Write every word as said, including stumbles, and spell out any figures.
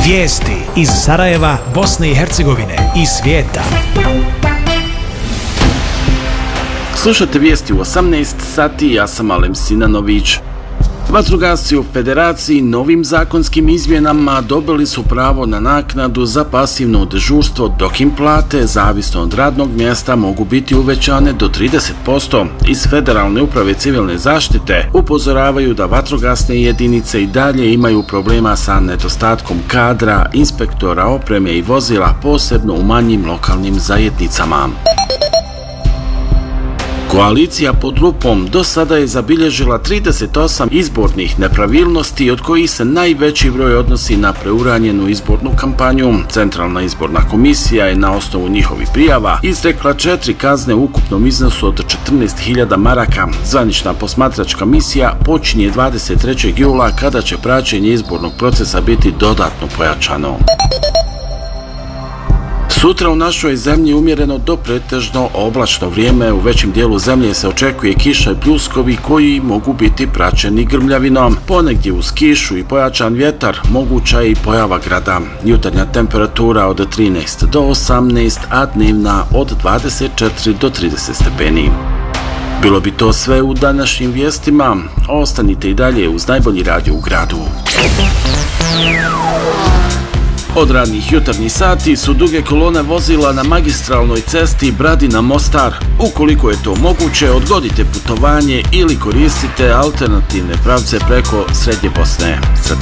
Vijesti iz Sarajeva, Bosne i Hercegovine i svijeta. Slušajte vijesti u osamnaest sati, ja sam Alem Sinanović. Vatrogasci u Federaciji novim zakonskim izmjenama dobili su pravo na naknadu za pasivno dežurstvo, dok im plate, zavisno od radnog mjesta, mogu biti uvećane do trideset posto. Iz Federalne uprave civilne zaštite upozoravaju da vatrogasne jedinice i dalje imaju problema sa nedostatkom kadra, inspektora, opreme i vozila, posebno u manjim lokalnim zajednicama. Koalicija pod lupom do sada je zabilježila trideset osam izbornih nepravilnosti, od kojih se najveći broj odnosi na preuranjenu izbornu kampanju. Centralna izborna komisija je na osnovu njihovih prijava izrekla četiri kazne u ukupnom iznosu od četrnaest hiljada maraka. Zvanična posmatračka misija počinje dvadeset trećeg jula, kada će praćenje izbornog procesa biti dodatno pojačano. Sutra u našoj zemlji umjereno do pretežno oblačno vrijeme. U većem dijelu zemlje se očekuje kiša i pljuskovi koji mogu biti praćeni grmljavinom. Ponegdje uz kišu i pojačan vjetar moguća je i pojava grada. Jutarnja temperatura od trinaest do osamnaest, a dnevna od dvadeset četiri do trideset stepeni. Bilo bi to sve u današnjim vijestima. Ostanite i dalje uz najbolji radio u gradu. Od radnih jutarnjih sati su duge kolone vozila na magistralnoj cesti Bradina-Mostar. Ukoliko je to moguće, odgodite putovanje ili koristite alternativne pravce preko Srednje Bosne.